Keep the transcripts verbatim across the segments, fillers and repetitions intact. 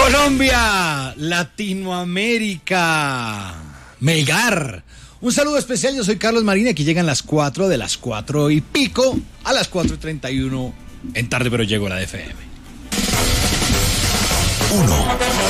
Colombia, Latinoamérica, Melgar. Un saludo especial, yo soy Carlos Marín, aquí llegan las cuatro, de las cuatro y pico a las cuatro y treinta y uno en Tarde Pero Llego, la F M. Uno.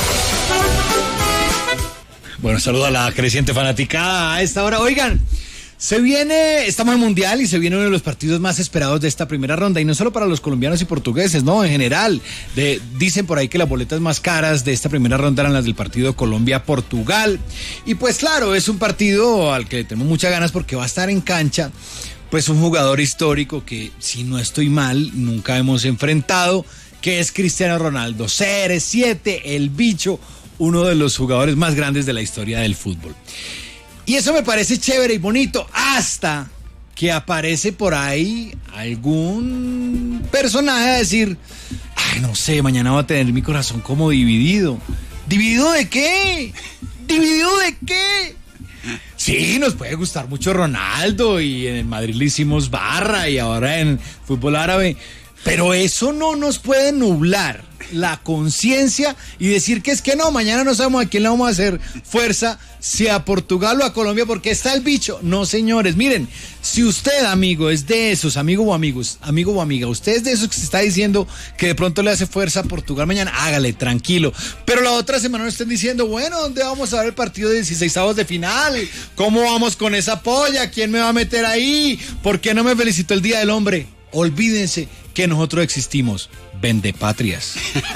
Bueno, saludo a la creciente fanaticada a esta hora. Oigan, se viene, estamos en Mundial y se viene uno de los partidos más esperados de esta primera ronda, y no solo para los colombianos y portugueses, no, en general. De, dicen por ahí que las boletas más caras de esta primera ronda eran las del partido Colombia-Portugal, y pues claro, es un partido al que tenemos muchas ganas porque va a estar en cancha pues un jugador histórico que, si no estoy mal, nunca hemos enfrentado, que es Cristiano Ronaldo, C R siete, el bicho, uno de los jugadores más grandes de la historia del fútbol. Y eso me parece chévere y bonito, hasta que aparece por ahí algún personaje a decir, ay, no sé, mañana va a tener mi corazón como dividido. ¿Dividido de qué? ¿Dividido de qué? Sí, nos puede gustar mucho Ronaldo y en el Madrid le hicimos barra y ahora en fútbol árabe, pero eso no nos puede nublar la conciencia y decir que es que no, mañana no sabemos a quién le vamos a hacer fuerza, si a Portugal o a Colombia, porque está el bicho. No, señores, miren, si usted, amigo, es de esos, amigo o amigos, amigo o amiga, usted es de esos que se está diciendo que de pronto le hace fuerza a Portugal mañana, hágale, tranquilo. Pero la otra semana no estén diciendo, bueno, ¿dónde vamos a ver el partido de dieciseisavos de final? ¿Cómo vamos con esa polla? ¿Quién me va a meter ahí? ¿Por qué no me felicitó el Día del Hombre? Olvídense que nosotros existimos. Vendepatrias.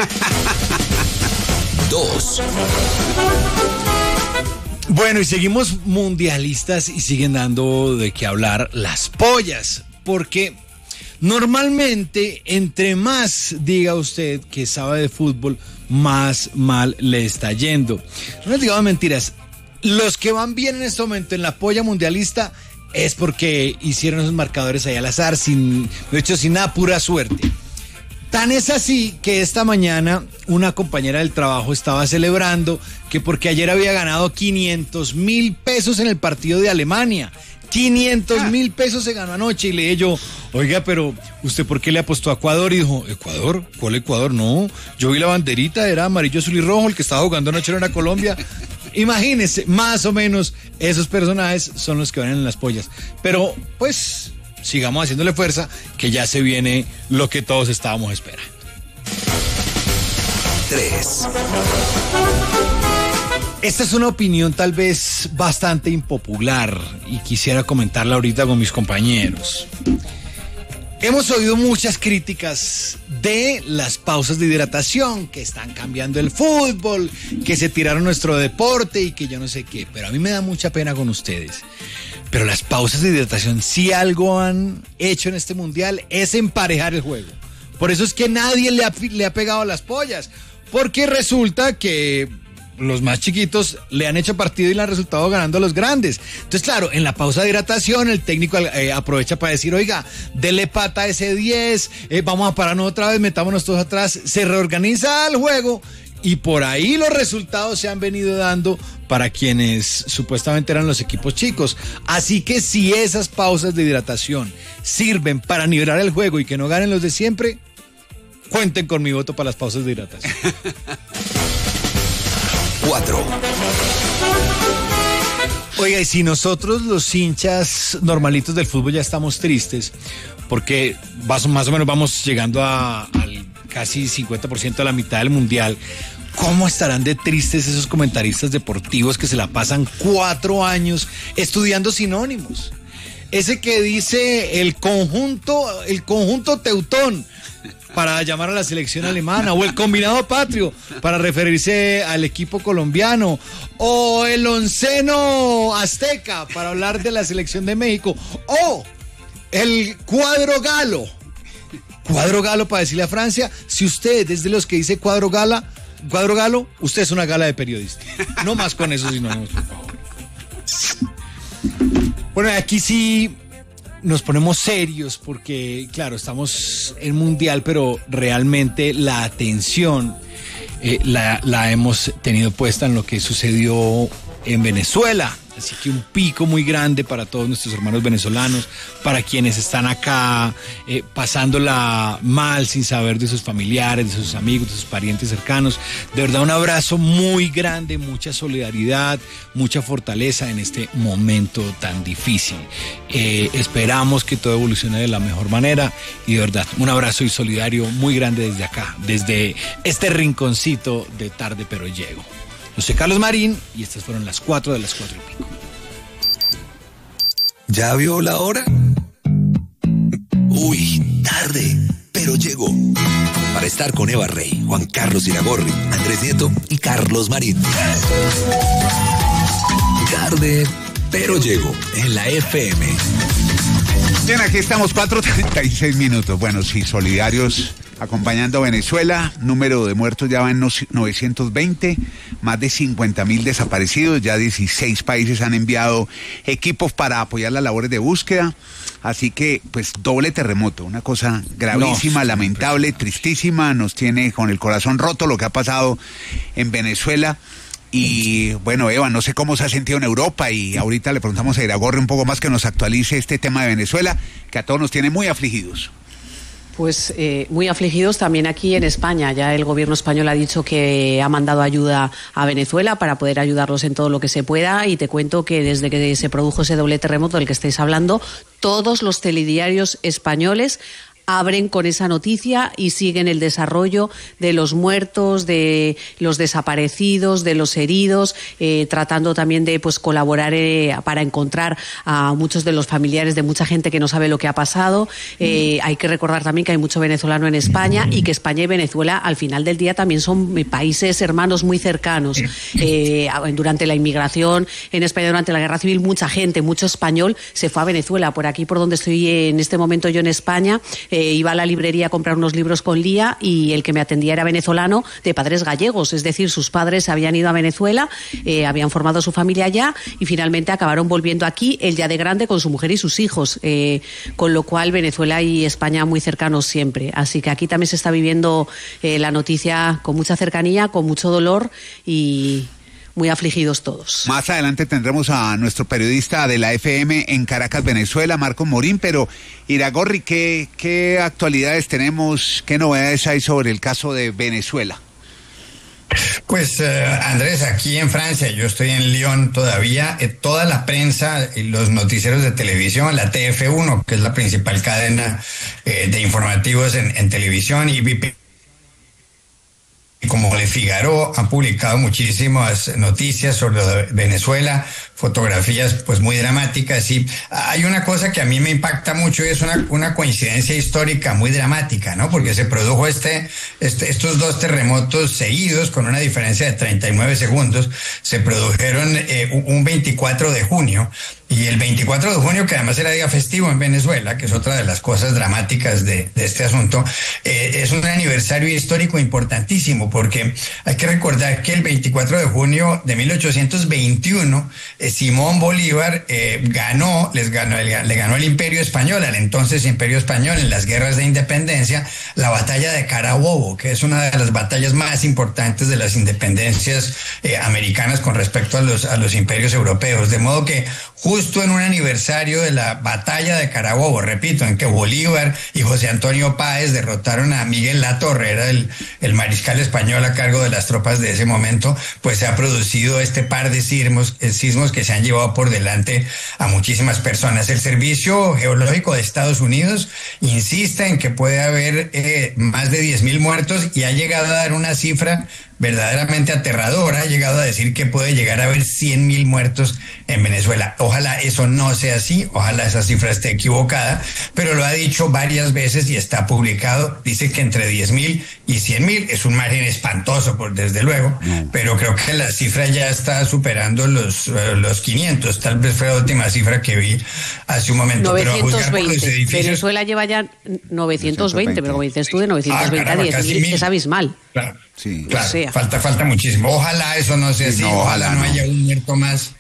Dos. Bueno, y seguimos mundialistas y siguen dando de qué hablar las pollas, porque normalmente entre más diga usted que sabe de fútbol, más mal le está yendo. No les digo mentiras, los que van bien en este momento en la polla mundialista es porque hicieron esos marcadores ahí al azar, sin, de hecho sin nada, pura suerte. Tan es así que esta mañana una compañera del trabajo estaba celebrando que porque ayer había ganado quinientos mil pesos en el partido de Alemania. quinientos mil pesos se ganó anoche, y le dije yo, oiga, pero ¿usted por qué le apostó a Ecuador? Y dijo, ¿Ecuador? ¿Cuál Ecuador? No, yo vi la banderita, era amarillo, azul y rojo, el que estaba jugando anoche era Colombia. Imagínense, más o menos esos personajes son los que van en las pollas. Pero, pues, sigamos haciéndole fuerza, que ya se viene lo que todos estábamos esperando. Tres. Esta es una opinión tal vez bastante impopular y quisiera comentarla ahorita con mis compañeros. Hemos oído muchas críticas de las pausas de hidratación, que están cambiando el fútbol, que se tiraron nuestro deporte y que yo no sé qué, pero a mí me da mucha pena con ustedes. Pero las pausas de hidratación, si algo han hecho en este mundial, es emparejar el juego. Por eso es que nadie le ha, le ha pegado las pollas, porque resulta que los más chiquitos le han hecho partido y le han resultado ganando a los grandes. Entonces, claro, en la pausa de hidratación el técnico eh, aprovecha para decir, oiga, dele pata a ese diez, eh, vamos a pararnos otra vez, metámonos todos atrás, se reorganiza el juego y por ahí los resultados se han venido dando para quienes supuestamente eran los equipos chicos. Así que si esas pausas de hidratación sirven para nivelar el juego y que no ganen los de siempre, cuenten con mi voto para las pausas de hidratación. Cuatro. Oiga, y si nosotros los hinchas normalitos del fútbol ya estamos tristes, porque más, más o menos vamos llegando a, al casi cincuenta por ciento de la mitad del mundial, ¿cómo estarán de tristes esos comentaristas deportivos que se la pasan cuatro años estudiando sinónimos? Ese que dice el conjunto, el conjunto teutón, para llamar a la selección alemana, o el combinado patrio para referirse al equipo colombiano, o el onceno azteca para hablar de la selección de México, o el cuadro galo, cuadro galo para decirle a Francia, si usted es de los que dice cuadro gala, cuadro galo, usted es una gala de periodista. No más con eso, sino por favor. Bueno, aquí sí nos ponemos serios porque, claro, estamos en mundial, pero realmente la atención eh, la, la hemos tenido puesta en lo que sucedió en Venezuela, Así que un pico muy grande para todos nuestros hermanos venezolanos, para quienes están acá eh, pasándola mal sin saber de sus familiares, de sus amigos, de sus parientes cercanos. De verdad, un abrazo muy grande, mucha solidaridad, mucha fortaleza en este momento tan difícil. Eh, esperamos que todo evolucione de la mejor manera y de verdad, un abrazo y solidario muy grande desde acá, desde este rinconcito de Tarde Pero Llego. Yo soy Carlos Marín y estas fueron las cuatro de las cuatro y pico. ¿Ya vio la hora? Uy, tarde, pero llegó. Para estar con Eva Rey, Juan Carlos Iragorri, Andrés Nieto y Carlos Marín. Tarde, pero llegó en la F M. Bien, aquí estamos, cuatro treinta y seis minutos. Bueno, sí, solidarios acompañando a Venezuela. Número de muertos ya va en novecientos veinte, más de cincuenta mil desaparecidos. Ya dieciséis países han enviado equipos para apoyar las labores de búsqueda. Así que, pues, doble terremoto, una cosa gravísima, no, lamentable, tristísima. Nos tiene con el corazón roto lo que ha pasado en Venezuela. Y bueno, Eva, no sé cómo se ha sentido en Europa y ahorita le preguntamos a Iragorri un poco más que nos actualice este tema de Venezuela, que a todos nos tiene muy afligidos. Pues eh, muy afligidos también aquí en España. Ya el gobierno español ha dicho que ha mandado ayuda a Venezuela para poder ayudarlos en todo lo que se pueda, y te cuento que desde que se produjo ese doble terremoto del que estáis hablando, todos los telediarios españoles abren con esa noticia y siguen el desarrollo de los muertos, de los desaparecidos, de los heridos, eh, tratando también de pues colaborar eh, para encontrar a muchos de los familiares de mucha gente que no sabe lo que ha pasado. Eh, hay que recordar también que hay mucho venezolano en España y que España y Venezuela al final del día también son países hermanos muy cercanos. Eh, durante la inmigración en España, durante la Guerra Civil, mucha gente, mucho español se fue a Venezuela. Por aquí, por donde estoy en este momento yo en España, Eh, iba a la librería a comprar unos libros con Lía y el que me atendía era venezolano de padres gallegos, es decir, sus padres habían ido a Venezuela, eh, habían formado su familia allá y finalmente acabaron volviendo aquí, él ya de grande con su mujer y sus hijos, eh, con lo cual Venezuela y España muy cercanos siempre. Así que aquí también se está viviendo eh, la noticia con mucha cercanía, con mucho dolor y muy afligidos todos. Más adelante tendremos a nuestro periodista de la F M en Caracas, Venezuela, Marco Morín, pero Iragorri, ¿qué, qué actualidades tenemos, qué novedades hay sobre el caso de Venezuela? Pues eh, Andrés, aquí en Francia, yo estoy en Lyon todavía, eh, toda la prensa y los noticieros de televisión, la T F uno, que es la principal cadena eh, de informativos en, en televisión, y B P como Le Figaro, han publicado muchísimas noticias sobre Venezuela, fotografías pues muy dramáticas, y hay una cosa que a mí me impacta mucho y es una, una coincidencia histórica muy dramática, ¿no? Porque se produjo este, este, estos dos terremotos seguidos con una diferencia de treinta y nueve segundos, se produjeron eh, un veinticuatro de junio, y el veinticuatro de junio, que además era día festivo en Venezuela, que es otra de las cosas dramáticas de, de este asunto, eh, es un aniversario histórico importantísimo, porque hay que recordar que el veinticuatro de junio de mil ochocientos veintiuno, eh, Simón Bolívar eh, ganó, les ganó, le ganó al Imperio Español, al entonces Imperio Español, en las guerras de independencia, la batalla de Carabobo, que es una de las batallas más importantes de las independencias eh, americanas con respecto a los, a los imperios europeos. De modo que justo en un aniversario de la batalla de Carabobo, repito, en que Bolívar y José Antonio Páez derrotaron a Miguel Latorre, era el, el mariscal español a cargo de las tropas de ese momento, pues se ha producido este par de sismos, eh, sismos que se han llevado por delante a muchísimas personas. El Servicio Geológico de Estados Unidos insiste en que puede haber eh, más de diez mil muertos y ha llegado a dar una cifra verdaderamente aterradora, ha llegado a decir que puede llegar a haber cien mil muertos en Venezuela. Ojalá eso no sea así, ojalá esa cifra esté equivocada, pero lo ha dicho varias veces y está publicado. Dice que entre diez mil y cien mil es un margen espantoso, por desde luego, no. Pero creo que la cifra ya está superando los, uh, los quinientos, tal vez fue la última cifra que vi hace un momento. novecientos veinte. Pero a juzgar por los edificios, Venezuela lleva ya novecientos veinte, pero como dices tú, de novecientos veinte ah, caramba, a diez mil es abismal. Claro, sí, claro, o sea. falta, falta muchísimo. Ojalá eso no sea sí, así, no, ojalá, ojalá no, no haya un muerto más.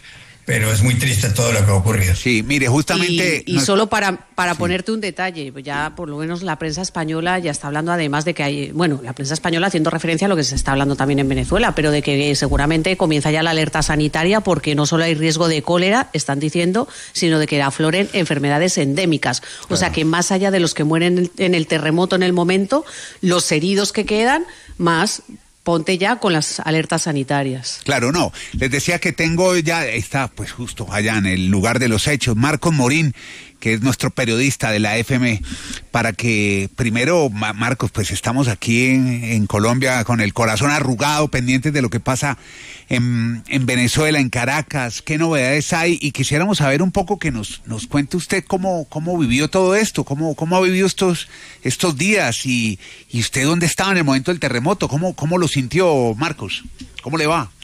pero es muy triste todo lo que ha ocurrido. Sí, mire, justamente... Y, y nos... solo para, para sí. ponerte un detalle, ya por lo menos la prensa española ya está hablando, además de que hay, bueno, la prensa española haciendo referencia a lo que se está hablando también en Venezuela, pero de que seguramente comienza ya la alerta sanitaria porque no solo hay riesgo de cólera, están diciendo, sino de que afloren enfermedades endémicas. O claro. sea que más allá de los que mueren en el terremoto en el momento, los heridos que quedan, más... Ponte ya con las alertas sanitarias. Claro, no. Les decía que tengo ya, está pues justo allá en el lugar de los hechos, Marcos Morín, que es nuestro periodista de la F M, para que primero, Marcos, pues estamos aquí en, en Colombia con el corazón arrugado, pendientes de lo que pasa en, en Venezuela, en Caracas, qué novedades hay, y quisiéramos saber un poco que nos, nos cuente usted cómo, cómo vivió todo esto, cómo, cómo ha vivido estos, estos días, y, y usted dónde estaba en el momento del terremoto, cómo, cómo lo sintió, Marcos, ¿cómo le va?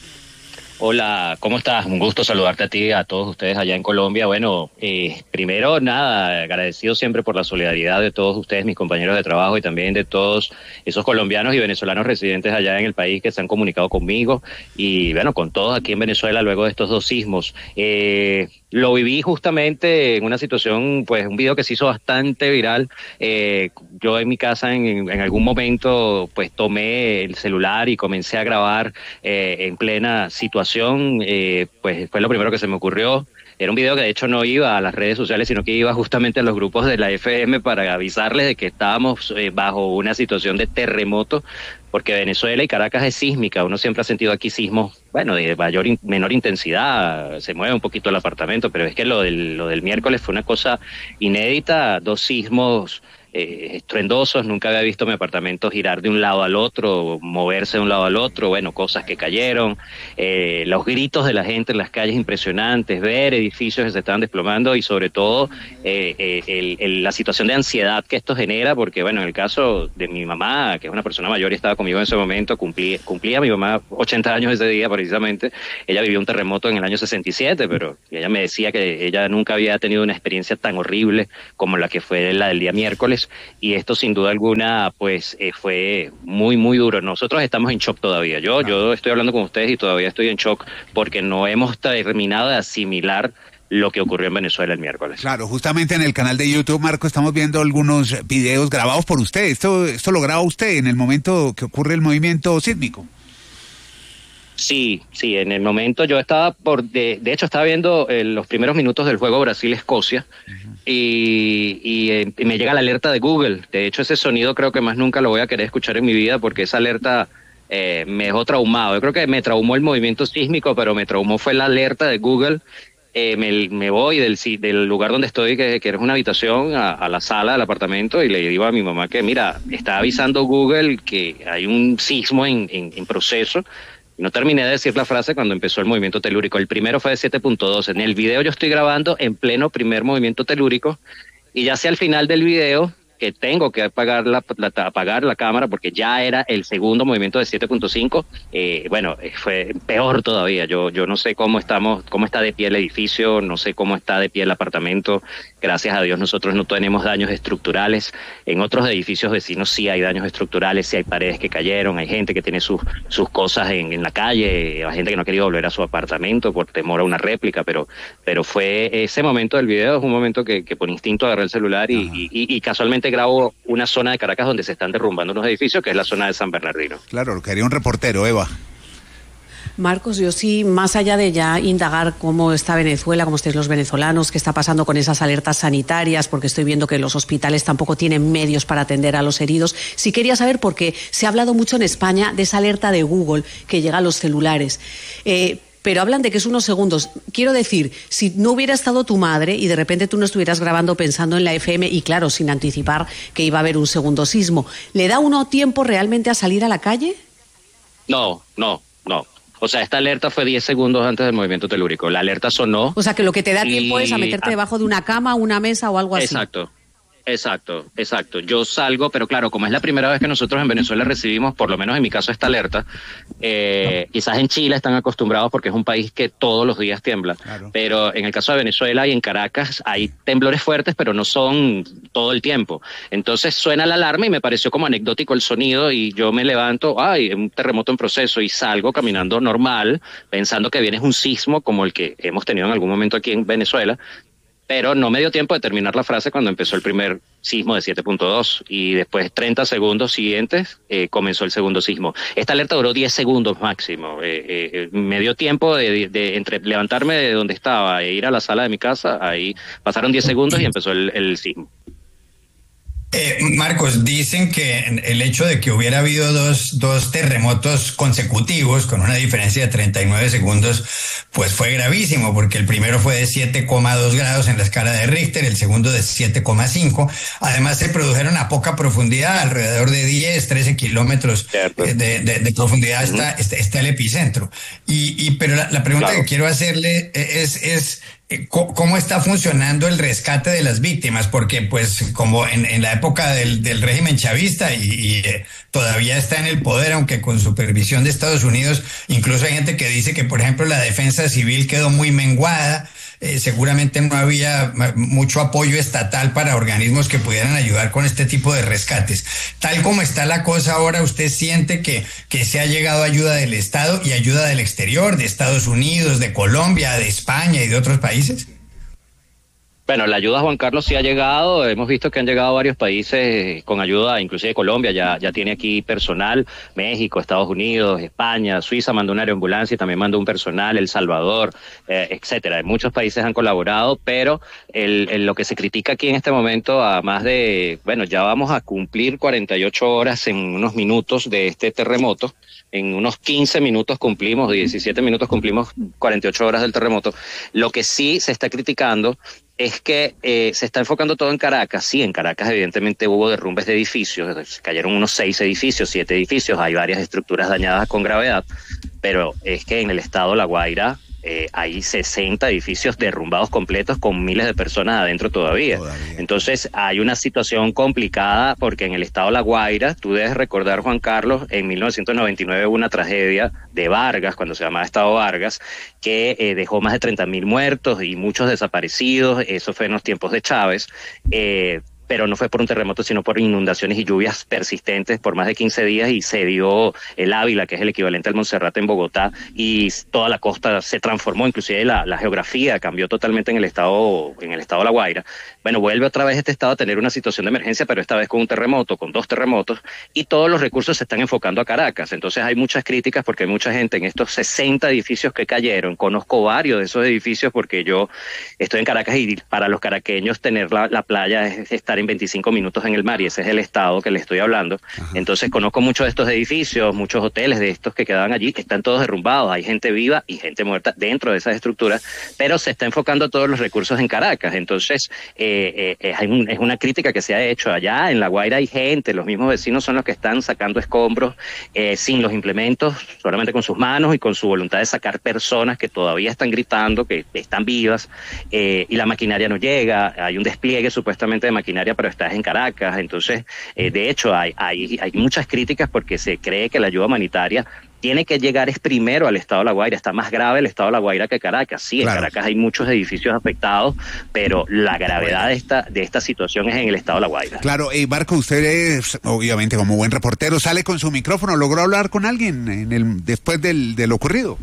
Hola, ¿cómo estás? Un gusto saludarte a ti y a todos ustedes allá en Colombia. Bueno, eh, primero, nada, agradecido siempre por la solidaridad de todos ustedes, mis compañeros de trabajo, y también de todos esos colombianos y venezolanos residentes allá en el país que se han comunicado conmigo, y bueno, con todos aquí en Venezuela luego de estos dos sismos. Eh, lo viví justamente en una situación, pues un video que se hizo bastante viral. Eh, yo en mi casa en, en algún momento pues tomé el celular y comencé a grabar eh, en plena situación, eh, pues fue lo primero que se me ocurrió. Era un video que de hecho no iba a las redes sociales, sino que iba justamente a los grupos de la F M para avisarles de que estábamos eh, bajo una situación de terremoto, porque Venezuela y Caracas es sísmica. Uno siempre ha sentido aquí sismos, bueno, de mayor menor intensidad, se mueve un poquito el apartamento, pero es que lo del, lo del miércoles fue una cosa inédita, dos sismos Eh, estruendosos. Nunca había visto mi apartamento girar de un lado al otro, moverse de un lado al otro, bueno, cosas que cayeron, eh, los gritos de la gente en las calles impresionantes, ver edificios que se estaban desplomando, y sobre todo eh, eh, el, el, la situación de ansiedad que esto genera, porque bueno, en el caso de mi mamá, que es una persona mayor y estaba conmigo en ese momento, cumplía, cumplía mi mamá ochenta años ese día precisamente. Ella vivió un terremoto en el año sesenta y siete, pero ella me decía que ella nunca había tenido una experiencia tan horrible como la que fue la del día miércoles, y esto sin duda alguna pues eh, fue muy muy duro. Nosotros estamos en shock todavía. Yo claro. yo estoy hablando con ustedes y todavía estoy en shock porque no hemos terminado de asimilar lo que ocurrió en Venezuela el miércoles. Claro, justamente en el canal de YouTube, Marco, estamos viendo algunos videos grabados por usted. Esto esto lo graba usted en el momento que ocurre el movimiento sísmico. Sí, sí, en el momento yo estaba por, de, de hecho estaba viendo eh, los primeros minutos del juego Brasil-Escocia, uh-huh. y, y, eh, y me llega la alerta de Google. De hecho ese sonido creo que más nunca lo voy a querer escuchar en mi vida, porque esa alerta eh, me dejó traumado. Yo creo que me traumó el movimiento sísmico, pero me traumó fue la alerta de Google. Eh, me, me voy del, del lugar donde estoy, que, que es una habitación, a, a la sala del apartamento, y le digo a mi mamá que mira, está avisando Google que hay un sismo en, en, en proceso. No terminé de decir la frase cuando empezó el movimiento telúrico. El primero fue de siete punto dos. En el video yo estoy grabando en pleno primer movimiento telúrico, y ya sea al final del video que tengo que apagar la, la, apagar la cámara porque ya era el segundo movimiento de siete punto cinco, eh, bueno, fue peor todavía. Yo yo no sé cómo estamos, cómo está de pie el edificio, no sé cómo está de pie el apartamento. Gracias a Dios nosotros no tenemos daños estructurales. En otros edificios vecinos sí hay daños estructurales, sí hay paredes que cayeron, hay gente que tiene sus sus cosas en, en la calle, hay gente que no ha querido volver a su apartamento por temor a una réplica, pero pero fue ese momento del video, es un momento que, que por instinto agarré el celular y, y, y, y casualmente grabo una zona de Caracas donde se están derrumbando unos edificios, que es la zona de San Bernardino. Claro, lo quería un reportero, Eva. Marcos, yo sí, más allá de ya indagar cómo está Venezuela, cómo estáis los venezolanos, qué está pasando con esas alertas sanitarias, porque estoy viendo que los hospitales tampoco tienen medios para atender a los heridos, sí quería saber, porque se ha hablado mucho en España de esa alerta de Google que llega a los celulares. Eh, pero hablan de que es unos segundos. Quiero decir, si no hubiera estado tu madre y de repente tú no estuvieras grabando pensando en la F M, y claro, sin anticipar que iba a haber un segundo sismo, ¿le da uno tiempo realmente a salir a la calle? No, no, no. O sea, esta alerta fue diez segundos antes del movimiento telúrico. La alerta sonó. O sea, que lo que te da tiempo y... es a meterte debajo de una cama, una mesa o algo así. Exacto. Exacto, exacto. Yo salgo, pero claro, como es la primera vez que nosotros en Venezuela recibimos, por lo menos en mi caso, esta alerta, eh, quizás en Chile están acostumbrados porque es un país que todos los días tiembla, claro. Pero en el caso de Venezuela y en Caracas hay temblores fuertes, pero no son todo el tiempo. Entonces suena la alarma y me pareció como anecdótico el sonido y yo me levanto, ay, un terremoto en proceso y salgo caminando normal, pensando que viene un sismo como el que hemos tenido en algún momento aquí en Venezuela. Pero no me dio tiempo de terminar la frase cuando empezó el primer sismo de siete punto dos y después treinta segundos siguientes eh, comenzó el segundo sismo. Esta alerta duró diez segundos máximo. Eh, eh, me dio tiempo de, de, de entre levantarme de donde estaba e ir a la sala de mi casa, ahí pasaron diez segundos y empezó el, el sismo. Eh, Marcos, dicen que el hecho de que hubiera habido dos, dos terremotos consecutivos con una diferencia de treinta y nueve segundos, pues fue gravísimo, porque el primero fue de siete coma dos grados en la escala de Richter, el segundo de siete coma cinco. Además se produjeron a poca profundidad, alrededor de diez, trece kilómetros de, de, de profundidad está, está, está el epicentro. Y, y pero la, la pregunta claro. que quiero hacerle es, es ¿cómo está funcionando el rescate de las víctimas? Porque pues como en, en la época del, del régimen chavista y, y eh, todavía está en el poder, aunque con supervisión de Estados Unidos, incluso hay gente que dice que, por ejemplo, la defensa civil quedó muy menguada. Eh, seguramente no había mucho apoyo estatal para organismos que pudieran ayudar con este tipo de rescates. Tal como está la cosa ahora, ¿usted siente que, que se ha llegado ayuda del Estado y ayuda del exterior, de Estados Unidos, de Colombia, de España y de otros países? Bueno, la ayuda, Juan Carlos, sí ha llegado. Hemos visto que han llegado varios países con ayuda, inclusive Colombia ya, ya tiene aquí personal, México, Estados Unidos, España, Suiza mandó una aeroambulancia y también mandó un personal, El Salvador, eh, etcétera. Muchos países han colaborado, pero el, el, lo que se critica aquí en este momento, a más de, bueno, ya vamos a cumplir cuarenta y ocho horas en unos minutos de este terremoto. En unos quince minutos cumplimos, diecisiete minutos cumplimos cuarenta y ocho horas del terremoto. Lo que sí se está criticando es que eh, se está enfocando todo en Caracas. Sí, en Caracas evidentemente hubo derrumbes de edificios, cayeron unos seis edificios, siete edificios, hay varias estructuras dañadas con gravedad, pero es que en el estado La Guaira eh, hay sesenta edificios derrumbados completos con miles de personas adentro todavía. todavía. Entonces hay una situación complicada porque en el estado La Guaira, tú debes recordar, Juan Carlos, en mil novecientos noventa y nueve hubo una tragedia de Vargas, cuando se llamaba Estado Vargas, que eh, dejó más de treinta mil muertos y muchos desaparecidos. Eso fue en los tiempos de Chávez. Eh, pero no fue por un terremoto, sino por inundaciones y lluvias persistentes por más de quince días y se dio el Ávila, que es el equivalente al Monserrate en Bogotá, y toda la costa se transformó, inclusive la, la geografía cambió totalmente en el estado en el estado de La Guaira. Bueno, vuelve otra vez este estado a tener una situación de emergencia, pero esta vez con un terremoto, con dos terremotos, y todos los recursos se están enfocando a Caracas. Entonces hay muchas críticas porque hay mucha gente en estos sesenta edificios que cayeron. Conozco varios de esos edificios porque yo estoy en Caracas y para los caraqueños tener la, la playa es estar en veinticinco minutos en el mar y ese es el estado que le estoy hablando. Ajá. Entonces conozco muchos de estos edificios, muchos hoteles de estos que quedaban allí, que están todos derrumbados, hay gente viva y gente muerta dentro de esas estructuras, pero se está enfocando todos los recursos en Caracas. Entonces eh, eh, es, un, es una crítica que se ha hecho. Allá en La Guaira hay gente, los mismos vecinos son los que están sacando escombros eh, sin los implementos, solamente con sus manos y con su voluntad de sacar personas que todavía están gritando, que están vivas, eh, y la maquinaria no llega. Hay un despliegue supuestamente de maquinaria, pero estás en Caracas. Entonces, eh, de hecho, hay, hay, hay muchas críticas porque se cree que la ayuda humanitaria tiene que llegar es primero al estado de La Guaira. Está más grave el estado de La Guaira que Caracas. Sí, claro. En Caracas hay muchos edificios afectados, pero la gravedad de esta, de esta situación es en el estado de La Guaira. Claro, eh, Marco, usted es, obviamente, como buen reportero, sale con su micrófono. ¿Logró hablar con alguien en el, después del, del ocurrido?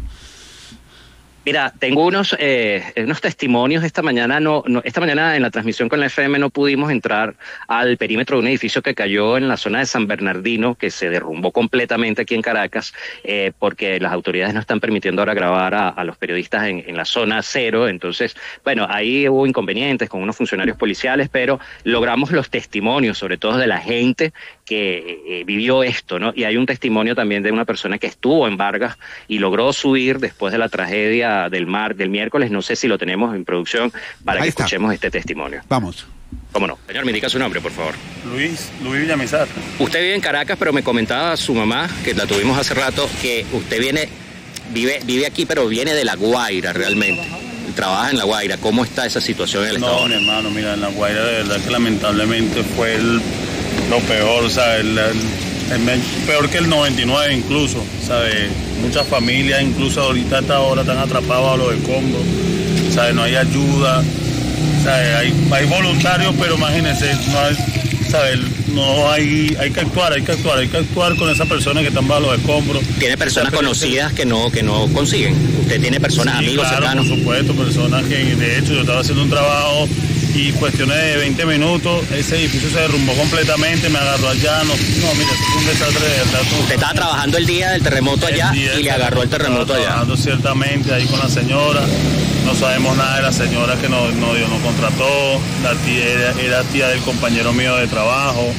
Mira, tengo unos eh, unos testimonios esta mañana. No, no, esta mañana en la transmisión con la F M no pudimos entrar al perímetro de un edificio que cayó en la zona de San Bernardino, que se derrumbó completamente aquí en Caracas, eh, porque las autoridades no están permitiendo ahora grabar a, a los periodistas en, en la zona cero. Entonces, bueno, ahí hubo inconvenientes con unos funcionarios policiales, pero logramos los testimonios, sobre todo de la gente que eh, vivió esto, ¿no? Y hay un testimonio también de una persona que estuvo en Vargas y logró subir después de la tragedia del mar del miércoles. No sé si lo tenemos en producción para Ahí que está. escuchemos este testimonio. Vamos. ¿Cómo no? Señor, me indica su nombre, por favor. Luis, Luis Villamizar. Usted vive en Caracas, pero me comentaba su mamá, que la tuvimos hace rato, que usted viene, vive, vive aquí, pero viene de La Guaira realmente. trabaja en La Guaira. ¿Cómo está esa situación en el estado? No, mi hermano, mira, en La Guaira de verdad que lamentablemente fue el, lo peor, o sea, el, el, el, peor que el noventa y nueve incluso, ¿sabes? Muchas familias, incluso ahorita a esta hora, están atrapados a los escombros, ¿sabes? No hay ayuda, ¿sabes? Hay, hay voluntarios, pero imagínense, no hay, ¿sabes? No hay, hay que actuar, hay que actuar, hay que actuar con esas personas que están bajo los escombros. ¿Tiene personas conocidas que no, que no consiguen? ¿Usted tiene personas, sí, amigos claro, cercanos? Por supuesto, personas que, de hecho, yo estaba haciendo un trabajo y cuestiones de veinte minutos, ese edificio se derrumbó completamente, me agarró allá, no, no mira, fue un desastre de verdad. Usted estaba trabajando el día del terremoto allá y le agarró el terremoto allá. Trabajando ciertamente ahí con la señora, no sabemos nada de la señora que nos, nos, nos contrató, la tía era, era tía del compañero mío de trabajo,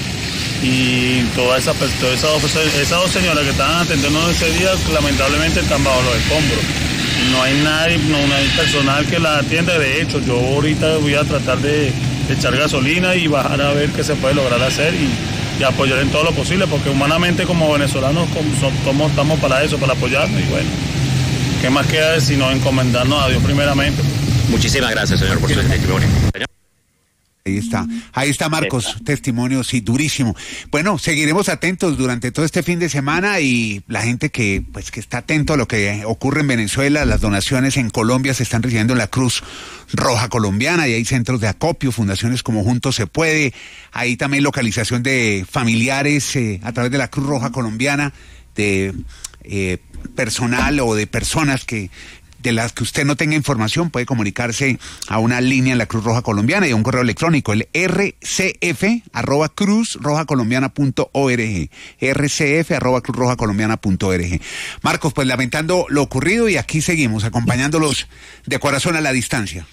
y todas esas toda esa dos, esas dos señoras que estaban atendiendo ese día, lamentablemente están bajo los escombros. No hay nadie, no, no hay personal que la atienda. De hecho, yo ahorita voy a tratar de, de echar gasolina y bajar a ver qué se puede lograr hacer y, y apoyar en todo lo posible, porque humanamente como venezolanos como, como, estamos para eso, para apoyarnos, y bueno, ¿qué más queda sino encomendarnos a Dios primeramente? Muchísimas gracias, señor, por su testimonio. Señor. Ahí está, ahí está Marcos, está. Testimonio, sí, durísimo. Bueno, seguiremos atentos durante todo este fin de semana y la gente que, pues, que está atento a lo que ocurre en Venezuela, las donaciones en Colombia se están recibiendo en la Cruz Roja Colombiana y hay centros de acopio, fundaciones como Juntos Se Puede, hay también localización de familiares eh, a través de la Cruz Roja Colombiana, de eh, personal o de personas que de las que usted no tenga información, puede comunicarse a una línea en la Cruz Roja Colombiana y a un correo electrónico, el r c f arroba cruz roja colombiana punto org, r c f arroba cruz roja colombiana punto org. Marcos, pues lamentando lo ocurrido y aquí seguimos acompañándolos de corazón a la distancia.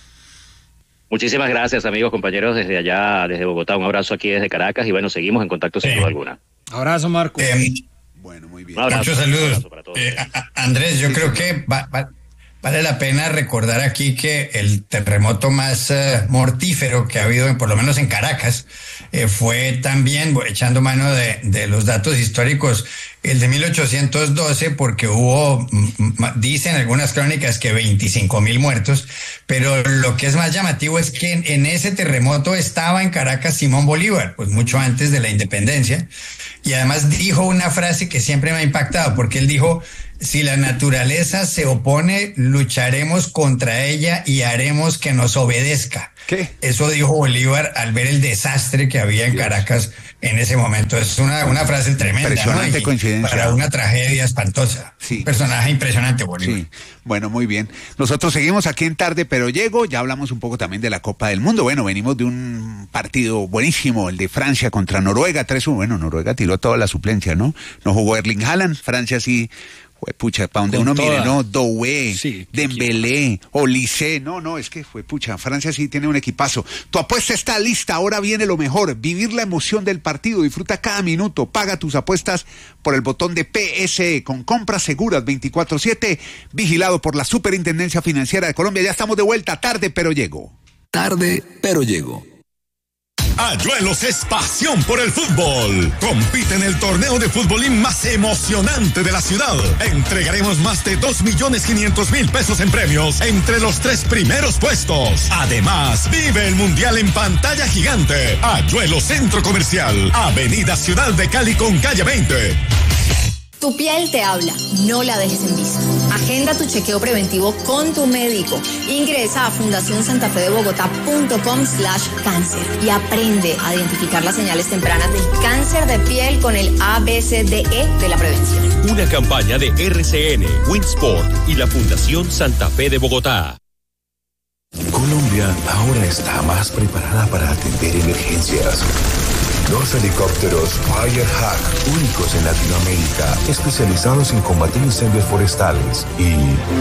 Muchísimas gracias, amigos, compañeros, desde allá, desde Bogotá. Un abrazo aquí desde Caracas y bueno, seguimos en contacto sin duda alguna. Abrazo, Marcos. Eh, bueno, muy bien. Abrazo, muchos saludos. Eh, Andrés, yo sí, creo sí. que va, va, vale la pena recordar aquí que el terremoto más uh, mortífero que ha habido, en, por lo menos en Caracas, eh, fue también, echando mano de, de los datos históricos, el de mil ochocientos doce, porque hubo, dicen algunas crónicas, que veinticinco mil muertos, pero lo que es más llamativo es que en, en ese terremoto estaba en Caracas Simón Bolívar, pues mucho antes de la independencia, y además dijo una frase que siempre me ha impactado, porque él dijo: si la naturaleza se opone, lucharemos contra ella y haremos que nos obedezca. ¿Qué? Eso dijo Bolívar al ver el desastre que había en Dios. Caracas en ese momento. Es una, una frase tremenda, impresionante, ¿no? coincidencia. Para una tragedia espantosa. Sí. Un personaje impresionante, Bolívar. Sí. Bueno, muy bien. Nosotros seguimos aquí en Tarde Pero Llego. Ya hablamos un poco también de la Copa del Mundo. Bueno, venimos de un partido buenísimo, el de Francia contra Noruega, tres uno. Bueno, Noruega tiró toda la suplencia, ¿no? No jugó Erling Haaland. Francia sí... Fue pucha, para donde uno toda. mire, ¿no? Doué, sí, Dembélé, Olise, no, no, es que fue pucha, Francia sí tiene un equipazo. Tu apuesta está lista, ahora viene lo mejor, vivir la emoción del partido, disfruta cada minuto, paga tus apuestas por el botón de P S E, con compras seguras veinticuatro siete, vigilado por la Superintendencia Financiera de Colombia. Ya estamos de vuelta, Tarde Pero Llego. Tarde Pero Llego. Ayuelos es pasión por el fútbol. Compite en el torneo de fútbolín más emocionante de la ciudad. Entregaremos más de dos millones quinientos mil pesos en premios entre los tres primeros puestos. Además, vive el mundial en pantalla gigante. Ayuelos Centro Comercial, Avenida Ciudad de Cali con calle veinte. Tu piel te habla, no la dejes en vista. Agenda tu chequeo preventivo con tu médico. Ingresa a fundación santa fe de bogotá punto com slash cáncer y aprende a identificar las señales tempranas del cáncer de piel con el A B C D E de la prevención. Una campaña de R C N, Winsport y la Fundación Santa Fe de Bogotá. Colombia ahora está más preparada para atender emergencias. Dos helicópteros Firehawk, únicos en Latinoamérica, especializados en combatir incendios forestales, y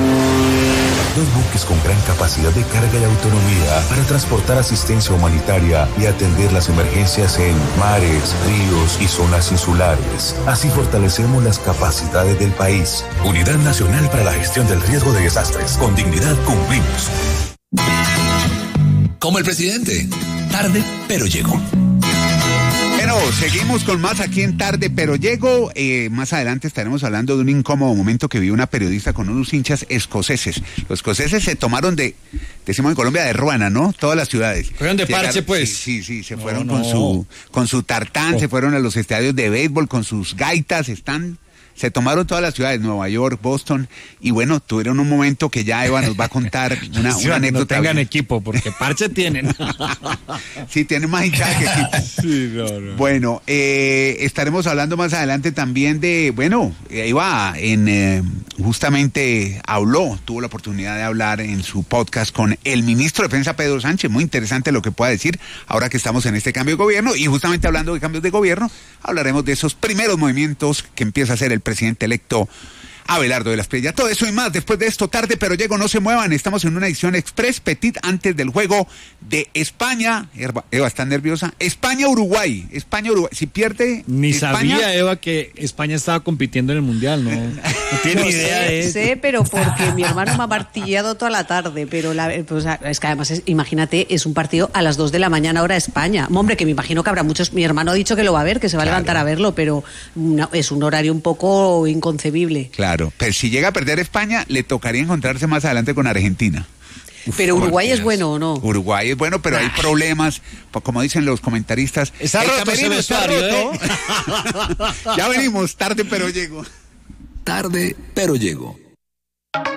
dos buques con gran capacidad de carga y autonomía para transportar asistencia humanitaria y atender las emergencias en mares, ríos y zonas insulares. Así fortalecemos las capacidades del país. Unidad Nacional para la Gestión del Riesgo de Desastres. Con dignidad cumplimos. Como el presidente. Tarde, pero llegó. Bueno, seguimos con más aquí en Tarde, pero llego. Eh, más adelante estaremos hablando de un incómodo momento que vivió una periodista con unos hinchas escoceses. Los escoceses se tomaron de, decimos en Colombia, de ruana, ¿no? Todas las ciudades. Fueron de Llegaron, parche, pues. Sí, sí, sí, se fueron no, con no. su con su tartán, Oh. se fueron a los estadios de béisbol con sus gaitas, están... Se tomaron todas las ciudades, Nueva York, Boston, y bueno, tuvieron un momento que ya Eva nos va a contar una, Sí, una anécdota. No tengan equipo, porque parche tienen. Sí, tienen más hinchada que equipo. Sí, no, no. Bueno, eh, estaremos hablando más adelante también de, bueno, Eva en, eh, justamente habló, tuvo la oportunidad de hablar en su podcast con el ministro de Defensa, Pedro Sánchez, muy interesante lo que pueda decir ahora que estamos en este cambio de gobierno, y justamente hablando de cambios de gobierno, hablaremos de esos primeros movimientos que empieza a hacer el presidente electo Abelardo de la Espriella. Todo eso y más después de esto. Tarde pero llego, no se muevan. Estamos en una edición express petit antes del juego de España. Eva, Eva está nerviosa. España-Uruguay. España-Uruguay. Si pierde Ni España, sabía, Eva, que España estaba compitiendo en el Mundial, ¿no? No tiene ni idea de eso. Sé, pero porque mi hermano me ha martillado toda la tarde, pero la, pues, es que además, es, imagínate, es un partido a las dos de la mañana hora España. Hombre, que me imagino que habrá muchos, mi hermano ha dicho que lo va a ver, que se va Claro. a levantar a verlo, pero no, es un horario un poco inconcebible. claro. Pero si llega a perder España, le tocaría encontrarse más adelante con Argentina. Pero Uruguay Por es Dios. bueno, ¿o no? Uruguay es bueno, pero hay problemas, pues, como dicen los comentaristas. Está el roto camerino ese está vestuario, roto. Ya venimos, tarde pero llego. Tarde, pero llego.